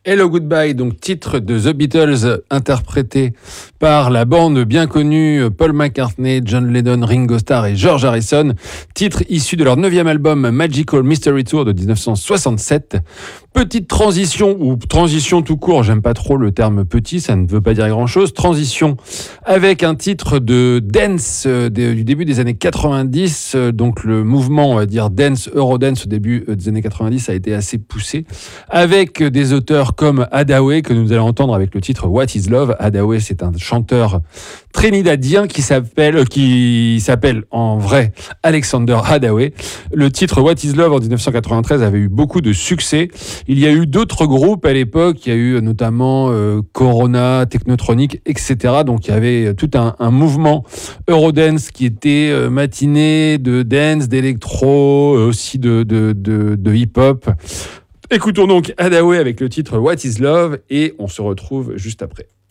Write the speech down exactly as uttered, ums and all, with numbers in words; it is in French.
Hello Goodbye, donc titre de The Beatles interprété par la bande bien connue Paul McCartney, John Lennon, Ringo Starr et George Harrison. Titre issu de leur neuvième album Magical Mystery Tour de dix-neuf cent soixante-sept. Petite transition, ou transition tout court, j'aime pas trop le terme petit, ça ne veut pas dire grand-chose. Transition avec un titre de dance euh, du début des années quatre-vingt-dix. Euh, donc le mouvement, on va dire dance, Eurodance au début euh, des années quatre-vingt-dix a été assez poussé. Avec euh, des auteurs comme Hadaway, que nous allons entendre avec le titre What is Love. Hadaway, c'est un chanteur trinidadien qui s'appelle, qui s'appelle en vrai Alexander Hadaway. Le titre What is Love en dix-neuf cent quatre-vingt-treize avait eu beaucoup de succès. Il y a eu d'autres groupes à l'époque, il y a eu notamment euh, Corona, Technotronic, et cetera. Donc il y avait tout un, un mouvement Eurodance qui était euh, matiné de dance, d'électro, euh, aussi de, de, de, de hip-hop. Écoutons donc Hadaway avec le titre What is Love et on se retrouve juste après.